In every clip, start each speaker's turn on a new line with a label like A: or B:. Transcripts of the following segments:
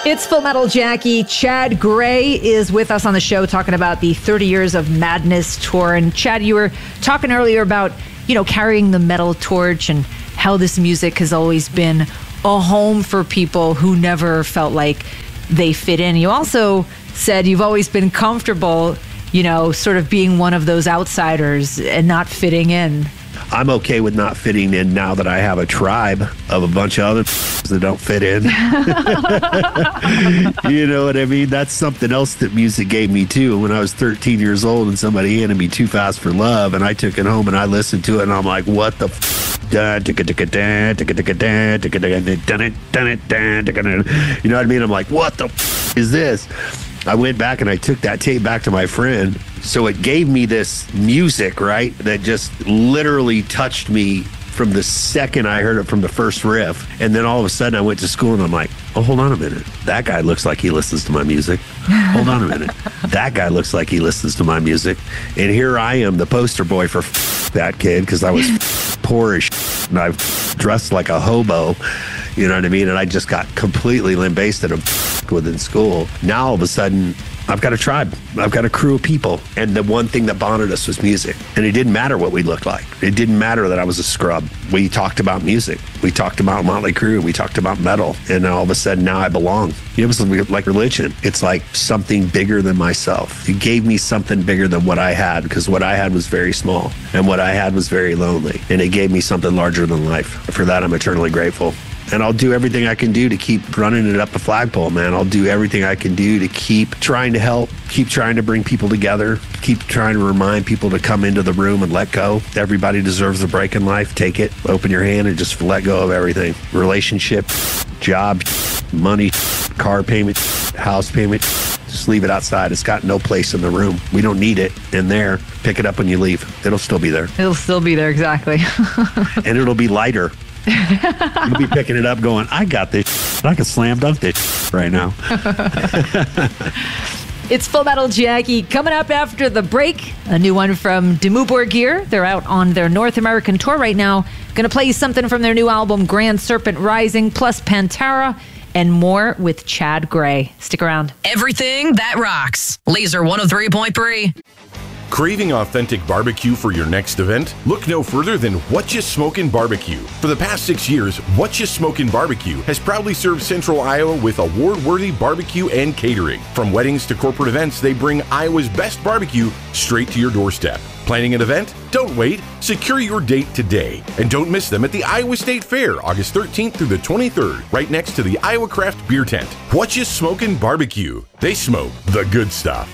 A: It's Full Metal Jackie. Chad Gray is with us on the show talking about the 30 Years of Madness tour. And Chad, you were talking earlier about, carrying the metal torch and how this music has always been a home for people who never felt like they fit in. You also said you've always been comfortable, sort of being one of those outsiders and not fitting in.
B: I'm okay with not fitting in now that I have a tribe of a bunch of other that don't fit in. You know what I mean? That's something else that music gave me too. When I was 13 years old and somebody handed me Too Fast for Love and I took it home and I listened to it and I'm like, what the you know what I mean? I'm like, what the is this? I went back and I took that tape back to my friend. So it gave me this music, right, that just literally touched me from the second I heard it from the first riff. And then all of a sudden I went to school and I'm like, oh, hold on a minute. That guy looks like he listens to my music. Hold on a minute. That guy looks like he listens to my music. And here I am, the poster boy for that kid, because I was poor as and I dressed like a hobo. You know what I mean? And I just got completely limp-basted within school. Now all of a sudden, I've got a tribe. I've got a crew of people. And the one thing that bonded us was music. And it didn't matter what we looked like. It didn't matter that I was a scrub. We talked about music. We talked about Motley Crue. We talked about metal. And all of a sudden, now I belong. It was like religion. It's like something bigger than myself. It gave me something bigger than what I had, because what I had was very small. And what I had was very lonely. And it gave me something larger than life. For that, I'm eternally grateful. And I'll do everything I can do to keep running it up the flagpole, man. I'll do everything I can do to keep trying to help, keep trying to bring people together, keep trying to remind people to come into the room and let go. Everybody deserves a break in life. Take it, open your hand, and just let go of everything. Relationship, job, money, car payment, house payment. Just leave it outside. It's got no place in the room. We don't need it in there. Pick it up when you leave. It'll still be there.
A: It'll still be there, exactly.
B: And it'll be lighter. You'll be picking it up going, I got this. I can slam dunk this right now.
A: It's Full Metal Jackie. Coming up after the break, a new one from Dimmu Borgir. They're out on their North American tour right now. Going to play you something from their new album, Grand Serpent Rising, plus Pantera, and more with Chad Gray. Stick around.
C: Everything that rocks. Laser 103.3.
D: Craving authentic barbecue for your next event? Look no further than What Ya Smokin' Barbecue. For the past 6 years, What Ya Smokin' Barbecue has proudly served Central Iowa with award-worthy barbecue and catering. From weddings to corporate events, they bring Iowa's best barbecue straight to your doorstep. Planning an event? Don't wait. Secure your date today. And don't miss them at the Iowa State Fair, August 13th through the 23rd, right next to the Iowa Craft Beer Tent. What Ya Smokin' Barbecue. They smoke the good stuff.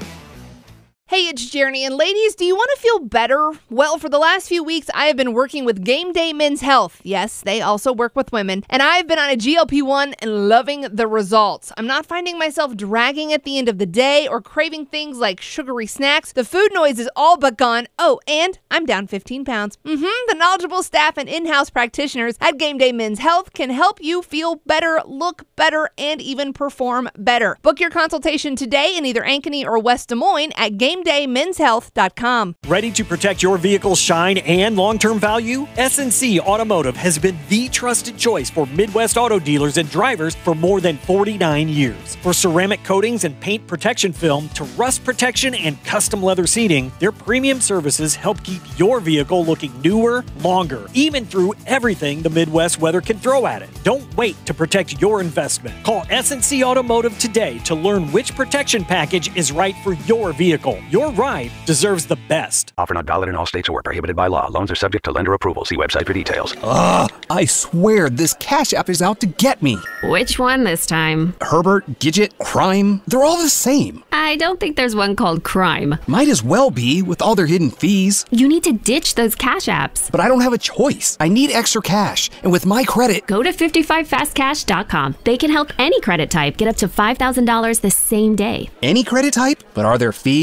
E: Hey, it's Jeremy, and ladies, do you want to feel better? Well, for the last few weeks, I have been working with Game Day Men's Health. Yes, they also work with women, and I've been on a GLP-1 and loving the results. I'm not finding myself dragging at the end of the day or craving things like sugary snacks. The food noise is all but gone. Oh, and I'm down 15 pounds. The knowledgeable staff and in-house practitioners at Game Day Men's Health can help you feel better, look better, and even perform better. Book your consultation today in either Ankeny or West Des Moines at GameDayMen'sHealth.com.
F: Ready to protect your vehicle's shine and long-term value? SNC Automotive has been the trusted choice for Midwest auto dealers and drivers for more than 49 years. For ceramic coatings and paint protection film to rust protection and custom leather seating, their premium services help keep your vehicle looking newer, longer, even through everything the Midwest weather can throw at it. Don't wait to protect your investment. Call SNC Automotive today to learn which protection package is right for your vehicle. Your ride deserves the best.
G: Offer not valid in all states or prohibited by law. Loans are subject to lender approval. See website for details.
H: I swear this Cash App is out to get me.
I: Which one this time?
H: Herbert, Gidget, Crime, they're all the same.
I: I don't think there's one called Crime.
H: Might as well be with all their hidden fees.
I: You need to ditch those Cash Apps.
H: But I don't have a choice. I need extra cash. And with my credit...
I: Go to 55fastcash.com. They can help any credit type get up to $5,000 the same day.
H: Any credit type? But are there fees?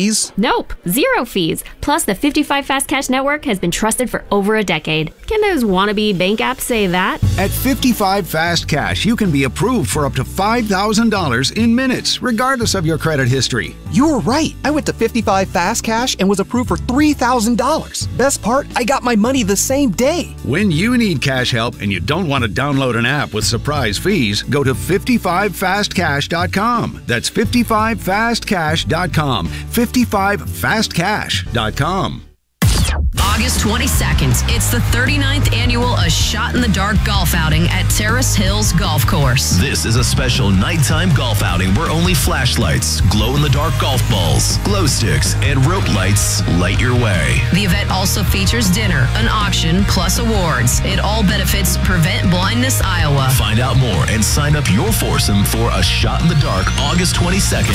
I: Nope, zero fees. Plus, the 55 Fast Cash network has been trusted for over a decade. Can those wannabe bank apps say that?
J: At 55 Fast Cash, you can be approved for up to $5,000 in minutes, regardless of your credit history.
H: You're right. I went to 55 Fast Cash and was approved for $3,000. Best part, I got my money the same day.
J: When you need cash help and you don't want to download an app with surprise fees, go to 55fastcash.com. That's 55fastcash.com. 55fastcash.com.
C: August 22nd, it's the 39th annual A Shot in the Dark golf outing at Terrace Hills Golf Course.
K: This is a special nighttime golf outing where only flashlights, glow-in-the-dark golf balls, glow sticks, and rope lights light your way.
C: The event also features dinner, an auction, plus awards. It all benefits Prevent Blindness Iowa.
K: Find out more and sign up your foursome for A Shot in the Dark August 22nd